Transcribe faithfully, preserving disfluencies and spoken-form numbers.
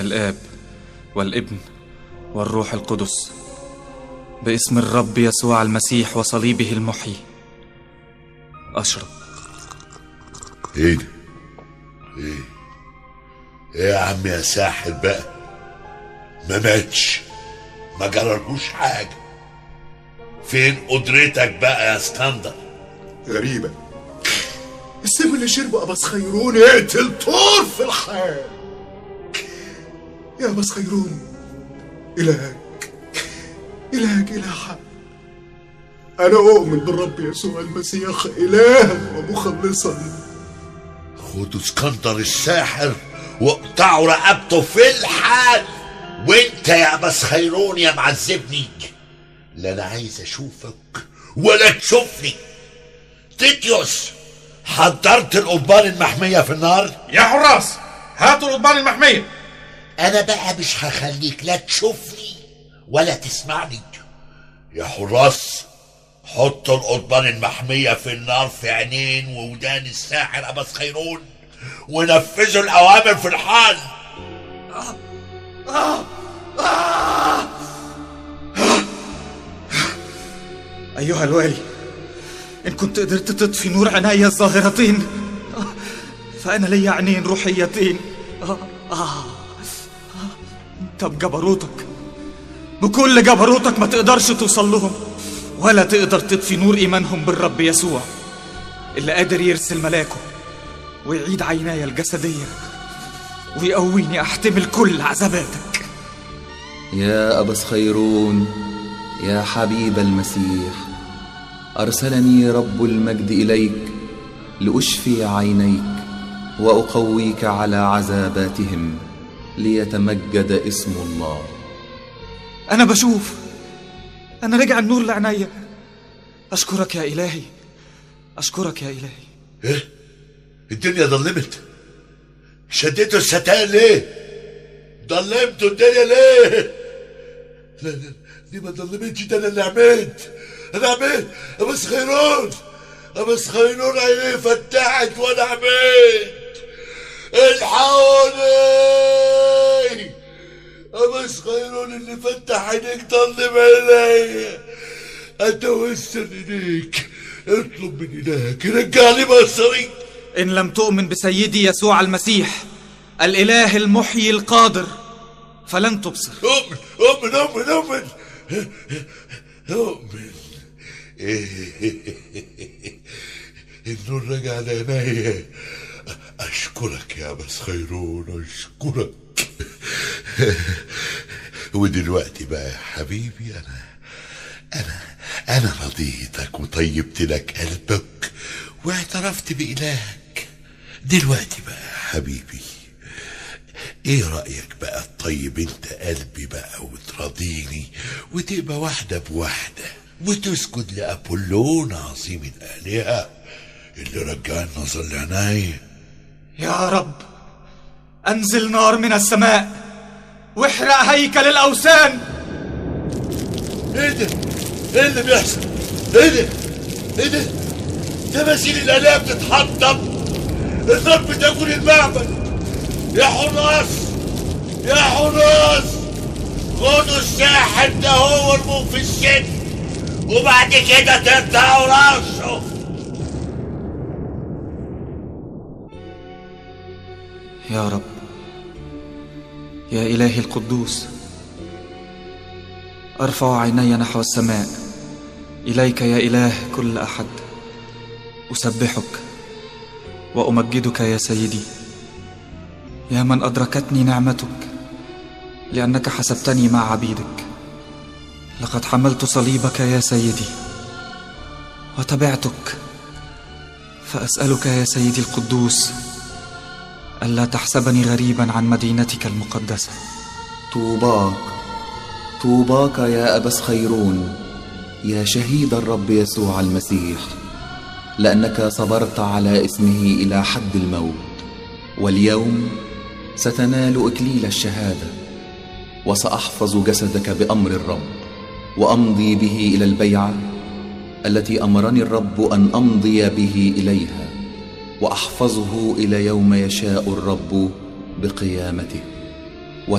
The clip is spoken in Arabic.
الآب والابن والروح القدس، باسم الرب يسوع المسيح وصليبه المحيي أشرب. ايه ده؟ ايه ايه يا عم يا ساحر بقى؟ ما ماتش، ما جرالهوش حاجة. فين قدرتك بقى يا اسكندر؟ غريبة، السم اللي شربه أباس خيرون يقتل طور في الحال. يا أباس خيرون، إلهك إلهك إله حق. أنا أؤمن بالرب يسوع المسيح إلها ومخلصا. خدوا اسكندر الساحر واقطعوا رقبته في الحال. وانت يا أباس خيرون يا معذبني، لا أنا عايز أشوفك ولا تشوفني. تيتيوس، حضرت القضبان المحمية في النار؟ يا حراس هاتوا القضبان المحمية. أنا بقى مش هخليك لا تشوفني ولا تسمعني. يا حراس، حطوا القضبان المحمية في النار في عينين وودان الساحر أباس خيرون ونفذوا الأوامر في الحال. آه آه آه. أيها الوالي، إن كنت قدرت تطفي نور عناي الظاهرتين فأنا لي عينين روحيتين. آه آه. أنت بجبروتك، بكل جبروتك ما تقدرش توصل لهم، ولا تقدر تطفي نور إيمانهم بالرب يسوع اللي قادر يرسل ملاكه ويعيد عيناي الجسدية ويقويني أحتمل كل عذاباتك. يا أباس خيرون، يا حبيب المسيح، أرسلني رب المجد إليك لأشفي عينيك وأقويك على عذاباتهم ليتمجد اسم الله. أنا بشوف، أنا رجع النور لعناية. أشكرك يا إلهي، أشكرك يا إلهي. إيه؟ الدنيا ضلمت؟ شديتوا الستائر ليه؟ ضلمتوا الدنيا ليه؟ لا لا دي ما ضلمتش، ده أنا اللي عملت. أنا عملت أباس خيرون، أباس خيرون عينيه فتحت وأنا عملت. الحقوني، أباس خيرون اللي فتح عينيك ضلم عينيا. أنت وسر إيديك، اطلب من إلهك يرجع لي بصري. إن لم تؤمن بسيدي يسوع المسيح الإله المحيي القادر فلن تبصر. أؤمن أؤمن أؤمن أؤمن أؤمن. النور رجع لعينيا. أشكرك يا أباس خيرون، أشكرك. ودلوقتي بقى يا حبيبي، أنا أنا أنا رضيتك وطيبت لك قلبك واعترفت بإلهك. دلوقتي بقى يا حبيبي، إيه رأيك بقى تطيب أنت قلبي بقى وترضيني وتبقى واحدة بواحدة وتسجد لأبولون عظيم الآلهة اللي رجع النظر لعناية؟ يا رب، أنزل نار من السماء واحرق هيكل الأوثان. ايه ده؟ ايه اللي بيحصل؟ ايه ده؟ ايه ده؟ تماثيل الآلهة بتتحطم، النار بتاكل المعبد. يا حراس، يا حراس، خدوا الساحر ده هو ارموه في السجن وبعد كده تقطعوا راسه. يا رب، يا إلهي القدوس، أرفع عيني نحو السماء إليك يا إله كل أحد، أسبحك وأمجدك يا سيدي، يا من أدركتني نعمتك لأنك حسبتني مع عبيدك. لقد حملت صليبك يا سيدي وتبعتك، فأسألك يا سيدي القدوس ألا تحسبني غريبا عن مدينتك المقدسة. طوباك طوباك يا أباس خيرون، يا شهيد الرب يسوع المسيح، لأنك صبرت على اسمه إلى حد الموت، واليوم ستنال إكليل الشهادة. وسأحفظ جسدك بأمر الرب وأمضي به إلى البيعة التي أمرني الرب أن أمضي به إليها، وأحفظه إلى يوم يشاء الرب بقيامته.